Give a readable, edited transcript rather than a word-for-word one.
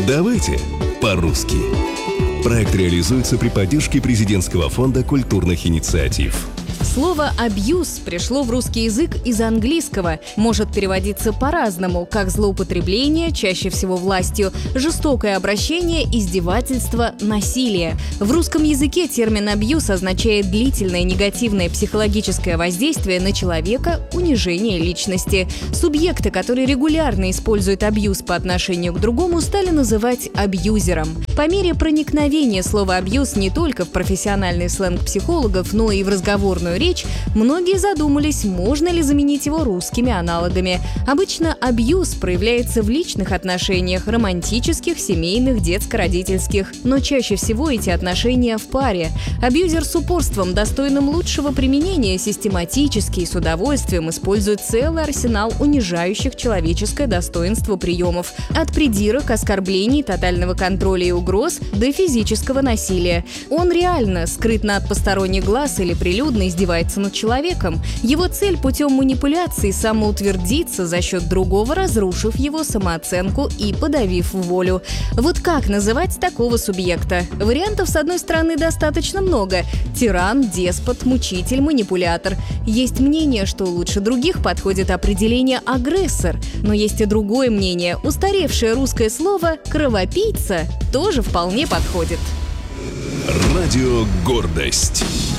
Давайте по-русски. Проект реализуется при поддержке Президентского фонда культурных инициатив. Слово «абьюз» пришло в русский язык из английского. Может переводиться по-разному, как злоупотребление, чаще всего властью, жестокое обращение, издевательство, насилие. В русском языке термин «абьюз» означает длительное негативное психологическое воздействие на человека, унижение личности. Субъекты, которые регулярно используют абьюз по отношению к другому, стали называть абьюзером. По мере проникновения слова «абьюз» не только в профессиональный сленг психологов, но и в разговорную речь, многие задумались, можно ли заменить его русскими аналогами. Обычно абьюз проявляется в личных отношениях, романтических, семейных, детско-родительских, но чаще всего эти отношения в паре. Абьюзер с упорством, достойным лучшего применения, систематически и с удовольствием использует целый арсенал унижающих человеческое достоинство приемов, от придирок, оскорблений, тотального контроля и угроз до физического насилия. Он реально, скрытно от посторонних глаз или прилюдно издевается над человеком. Его цель путем манипуляции самоутвердиться за счет другого, разрушив его самооценку и подавив волю. Вот как называть такого субъекта? Вариантов, с одной стороны, достаточно много. Тиран, деспот, мучитель, манипулятор. Есть мнение, что лучше других подходит определение «агрессор». Но есть и другое мнение. Устаревшее русское слово «кровопийца» тоже вполне подходит. Радио «Гордость».